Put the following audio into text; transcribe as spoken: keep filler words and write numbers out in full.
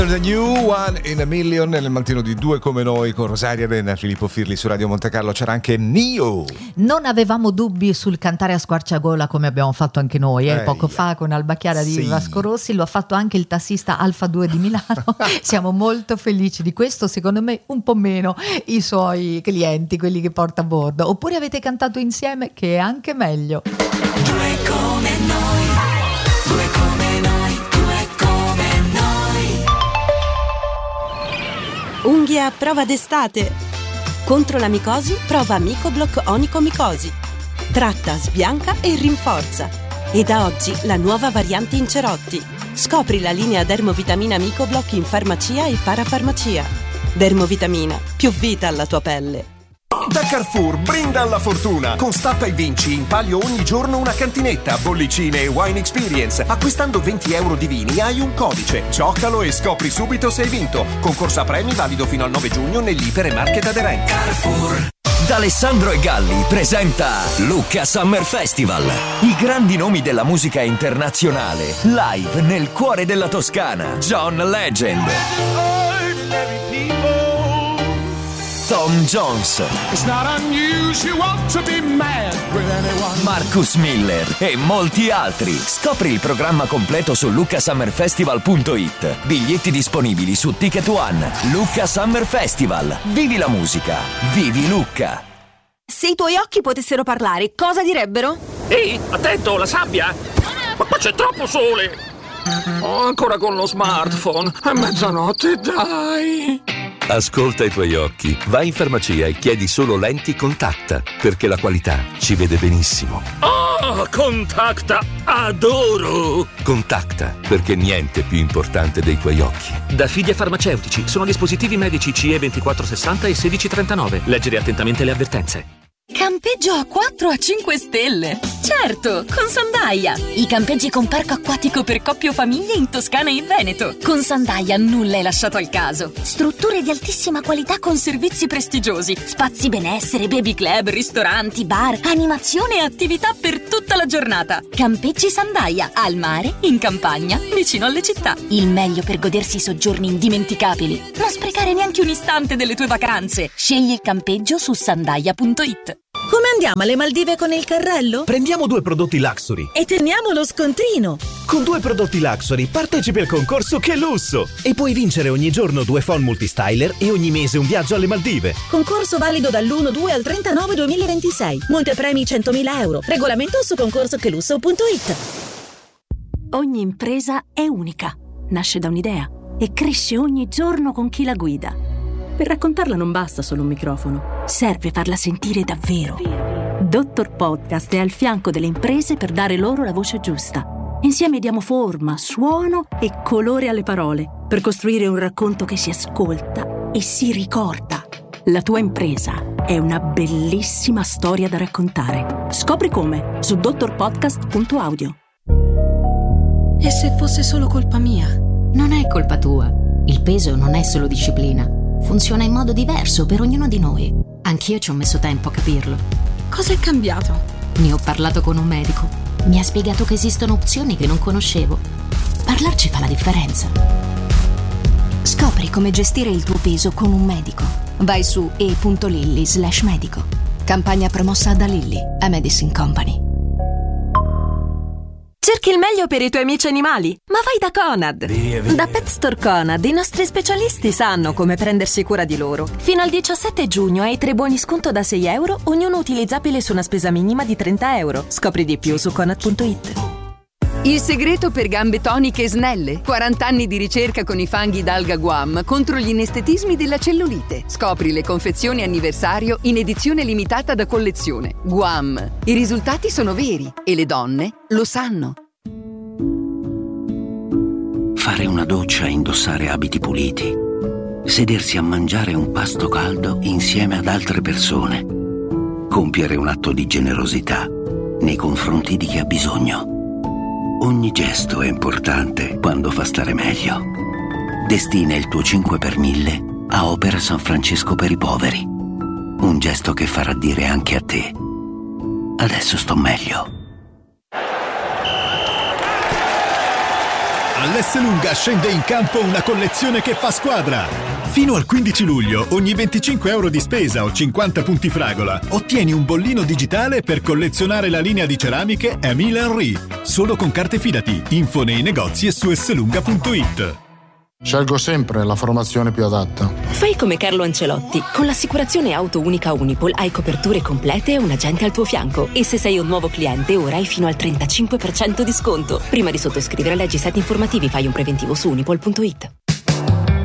The New One in a Million nel mattino di Due Come Noi con Rosaria Arena, Filippo Firli su Radio Monte Carlo. C'era anche Nio. Non avevamo dubbi sul cantare a squarciagola come abbiamo fatto anche noi eh, poco fa con Alba Chiara di sì. Vasco Rossi. Lo ha fatto anche il tassista Alfa due di Milano. Siamo molto felici di questo, secondo me un po' meno i suoi clienti, quelli che porta a bordo. Oppure avete cantato insieme, che è anche meglio. Due come noi, due come noi, due come noi. Unghie a prova d'estate. Contro la micosi, prova Micoblock Onicomicosi. Tratta, sbianca e rinforza. E da oggi la nuova variante in cerotti. Scopri la linea Dermovitamina Micoblock in farmacia e parafarmacia. Dermovitamina, più vita alla tua pelle. Da Carrefour, brinda alla fortuna. Con Stappa e vinci in palio ogni giorno una cantinetta, bollicine e wine experience. Acquistando venti euro di vini hai un codice. Giocalo e scopri subito se hai vinto. Concorso a premi valido fino al nove giugno nell'Iper e Market aderenti. Carrefour. D'Alessandro e Galli presenta Lucca Summer Festival. I grandi nomi della musica internazionale, live nel cuore della Toscana. John Legend, Tom Jones, Marcus Miller e molti altri. Scopri il programma completo su lucca summer festival punto it. Biglietti disponibili su Ticket One. Lucca Summer Festival. Vivi la musica. Vivi Lucca. Se i tuoi occhi potessero parlare, cosa direbbero? Ehi, attento, la sabbia! Ma qua c'è troppo sole! Oh, ancora con lo smartphone. È mezzanotte, dai! Ascolta i tuoi occhi, vai in farmacia e chiedi solo lenti Contacta, perché la qualità ci vede benissimo. Oh, Contacta, adoro! Contacta, perché niente è più importante dei tuoi occhi. Da Fidia Farmaceutici, sono dispositivi medici C E ventiquattro sessanta e sedici trentanove. Leggere attentamente le avvertenze. Campeggio a quattro a cinque stelle! Certo, con Sandaia! I campeggi con parco acquatico per coppie o famiglie in Toscana e in Veneto. Con Sandaia nulla è lasciato al caso. Strutture di altissima qualità con servizi prestigiosi, spazi benessere, baby club, ristoranti, bar, animazione e attività per tutta la giornata. Campeggi Sandaia, al mare, in campagna, vicino alle città. Il meglio per godersi i soggiorni indimenticabili. Non sprecare neanche un istante delle tue vacanze. Scegli il campeggio su sandaia punto it. Come andiamo alle Maldive con il carrello? Prendiamo due prodotti Luxury e teniamo lo scontrino. Con due prodotti Luxury partecipi al concorso Che Lusso e puoi vincere ogni giorno due phone multistyler e ogni mese un viaggio alle Maldive. Concorso valido dall'uno due al trentanove duemilaventisei. Montepremi centomila euro. Regolamento su concorso che lusso punto it. Ogni impresa è unica, nasce da un'idea e cresce ogni giorno con chi la guida. Per raccontarla non basta solo un microfono, serve farla sentire davvero. Dottor Podcast è al fianco delle imprese per dare loro la voce giusta. Insieme diamo forma, suono e colore alle parole per costruire un racconto che si ascolta e si ricorda. La tua impresa è una bellissima storia da raccontare. Scopri come su dottor podcast punto audio. E se fosse solo colpa mia? Non è colpa tua. Il peso non è solo disciplina. Funziona in modo diverso per ognuno di noi. Anch'io ci ho messo tempo a capirlo. Cosa è cambiato? Ne ho parlato con un medico. Mi ha spiegato che esistono opzioni che non conoscevo. Parlarci fa la differenza. Scopri come gestire il tuo peso con un medico. Vai su e punto lilly slash medico. Campagna promossa da Lilly, a Medicine Company. Cerchi il meglio per i tuoi amici animali? Ma vai da Conad! Via, via. Da Pet Store Conad i nostri specialisti sanno come prendersi cura di loro. Fino al diciassette giugno hai tre buoni sconto da sei euro, ognuno utilizzabile su una spesa minima di trenta euro. Scopri di più su conad punto it. Il segreto per gambe toniche e snelle. quaranta anni di ricerca con i fanghi d'alga Guam contro gli inestetismi della cellulite. Scopri le confezioni anniversario in edizione limitata da collezione. Guam. I risultati sono veri e le donne lo sanno. Fare una doccia e indossare abiti puliti. Sedersi a mangiare un pasto caldo insieme ad altre persone. Compiere un atto di generosità nei confronti di chi ha bisogno. Ogni gesto è importante quando fa stare meglio. Destina il tuo cinque per mille a Opera San Francesco per i poveri. Un gesto che farà dire anche a te: adesso sto meglio. All'Esselunga scende in campo una collezione che fa squadra. Fino al quindici luglio, ogni venticinque euro di spesa o cinquanta punti fragola, ottieni un bollino digitale per collezionare la linea di ceramiche Emile Henry. Solo con carte Fidati. Info nei negozi e su esselunga punto it. Scelgo sempre la formazione più adatta. Fai come Carlo Ancelotti. Con l'assicurazione auto unica Unipol hai coperture complete e un agente al tuo fianco. E se sei un nuovo cliente, ora hai fino al trentacinque per cento di sconto. Prima di sottoscrivere leggi set informativi, fai un preventivo su unipol punto it.